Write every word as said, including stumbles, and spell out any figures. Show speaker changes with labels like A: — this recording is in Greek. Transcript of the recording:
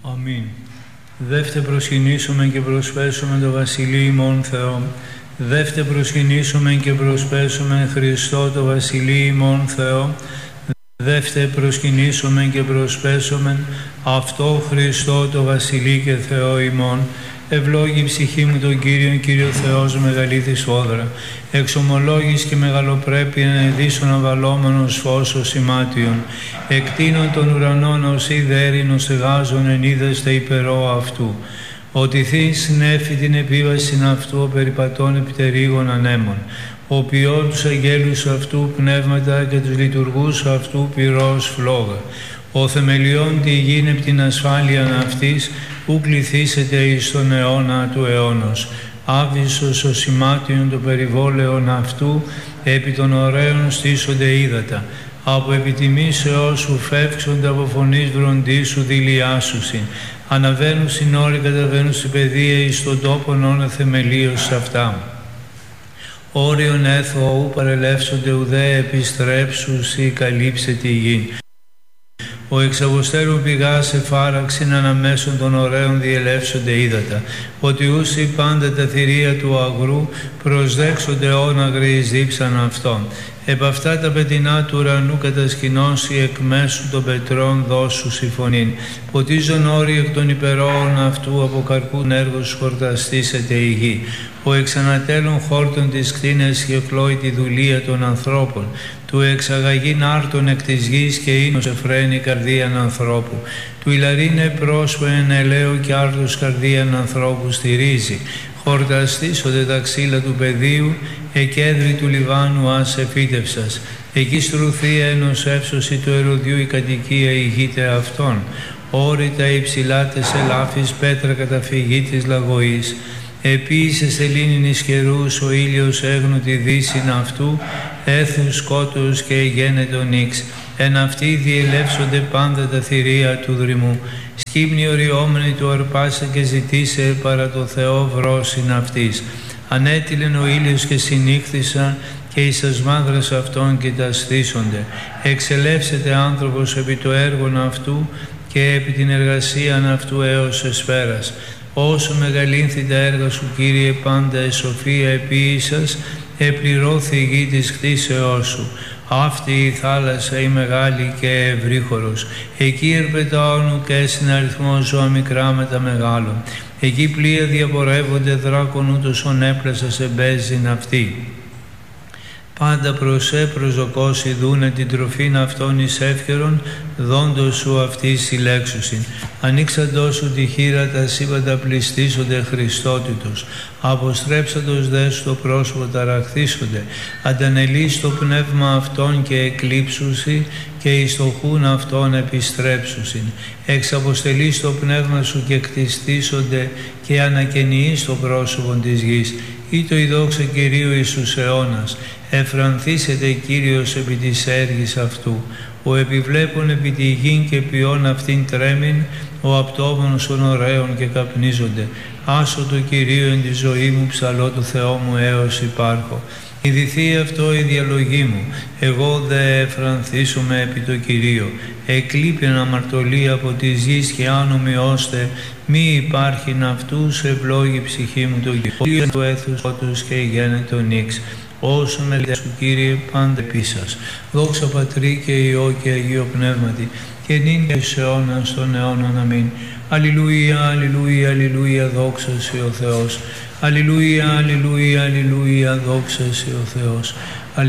A: Αμήν. Δεύτε προσκυνήσουμε και προσπέσουμε το Βασιλείο ημών Θεό. Δεύτε προσκυνήσουμε και προσπέσουμε Χριστό το Βασιλείο ημών Θεό. Δεύτε προσκυνήσουμε και προσπέσουμε αυτό Χριστό το Βασιλείο και Θεό ημών. Ευλόγη η ψυχή μου τον Κύριον, Κύριο Θεός μεγαλήθη σφόδρα. Εξομολόγης και μεγαλοπρέπεια εδίσον αβαλόμενος φως ως ημάτιον. Εκτείνων των ουρανών ως ιδέρινος εγάζων εν είδεστε υπερό αυτού. Ότι θείς νέφη την επίβαση αυτού ο περιπατών επιτερίγων ανέμων. Ο ποιόν τους αγγέλους αυτού πνεύματα και τους λειτουργούς αυτού πυρός φλόγα. Ο θεμελιών τη γήνε επ' την ασφάλεια αυτής, ου κληθήσετε εις τον αιώνα του αιώνος. Άβυσσος ο σημάτιον το περιβόλαιον αυτού, επί των ωραίων στήσονται ύδατα. Από επιτιμήσεώς σου φεύξονται από φωνής βροντίσου δηλιάσουσιν. Αναβαίνουν στην όρη, καταβαίνουν στην παιδεία, εις τον τόπον ώνα θεμελίως αυτά. Όριον έθω ου παρελεύσονται ουδέ επιστρέψους ή καλύψε τη γη. Ο εξαγωστέρου πηγάς εφάραξιν αναμέσων των ωραίων διελεύσονται ύδατα. Ότι ούσι πάντα τα θηρία του αγρού προσδέξονται όναγροι εις δίψαν αυτών. Επ' αυτά τα πετεινά του ουρανού κατασκηνώσει εκ μέσου των πετρών δώσου συμφωνήν. Ποτίζον όροι εκ των υπερόων αυτού από καρπούν έργους χορταστήσεται η γη. Ο εξανατέλων χόρτων της κτίνες και κλώει τη δουλεία των ανθρώπων. Του εξαγαγήν άρτων εκ της γης και ίνος εφραίνει καρδίαν ανθρώπου. Του ηλαρίνε πρόσωπο εν ελαίο και άρτος καρδίαν ανθρώπου στηρίζει. Χορταστήσονται τα ξύλα του πεδίου, εκέδρη του Λιβάνου ας εφύτευσας. Εκεί στρουθία ενός εύσωση του ερωδιού η κατοικία ηγείται αυτών. Όρητα υψηλά τες ελάφης πέτρα καταφυγή της λαγωής. Επίσης σελήνην εις καιρούς ο ήλιος έγνου τη δύσιν αυτού, έθους σκότους και γένετο νύξ. Εν αυτοί διελεύσονται πάντα τα θηρία του δρυμού. Σκύμνη οριόμενη του αρπάσε και ζητήσε παρά το Θεό βρόσιν αυτής. Ανέτειλεν ο ήλιος και συνήχθησαν και εις τας μάνδρας αυτών κοιταστήσονται. Εξελεύσεται άνθρωπος επί το έργον αυτού και επί την εργασίαν αυτού έως εσφαίρας. Όσο μεγαλύνθη τα έργα σου, Κύριε, πάντα η σοφία επίησας, επληρώθη η γη της κτίσεώς σου. Αυτή η θάλασσα η μεγάλη και ευρύχωρος. Εκεί ερπετάωνου και έσυν αριθμό ζώα μικρά με τα μεγάλων. Εκεί πλοία διαπορεύονται δράκων ούτως ον έπλασα σε μπέζιν αυτή. Πάντα προσέ προσδοκώσει δούνε την τροφήν αυτών εις εύκαιρον, δόντος σου αυτή συλλέξουσιν. Ανοίξαντός σου τη χείρα τα σύμπαντα πληστήσονται Χριστότητος. Αποστρέψαντος δε στο πρόσωπο ταραχθήσονται. Αντανελείς το πνεύμα αυτών και εκλείψουσι και εις το χούν αυτών επιστρέψουσιν. Εξαποστελείς το πνεύμα σου και κτιστήσονται και ανακαινιείς το πρόσωπο της γης. Ή το η δόξα Κυρίου Ιησούς αιώνας. Εφρανθήσετε Κύριος επί της έργης αυτού. Ο επιβλέπων επί τη γην και ποιόν αυτήν τρέμειν, ο απτόμονος των ωραίων και καπνίζονται. Άσο το Κυρίο εν τη ζωή μου, ψαλώ του Θεό μου έως υπάρχω. Ιδηθεί αυτό η διαλογή μου, εγώ δε εφρανθίσομαι επί το Κυρίο. Εκλείπεν αμαρτωλή από της γης και άνομοι ώστε μη υπάρχειν αυτούς, ευλόγη ψυχή μου το Κύριο. Του έθους τους και γένετο νύξ. Όσο μελέτες σου, Κύριε, πάντα επίσας. Δόξα Πατρί και Υιό και Αγίο Πνεύματι, και νυν και σε αιώνας των αιώνων. Αμήν. Αλληλούια, αλληλούια, αλληλούια, δόξα σε ο Θεός. Αλληλούια, αλληλούια, αλληλούια, δόξα σε ο Θεός.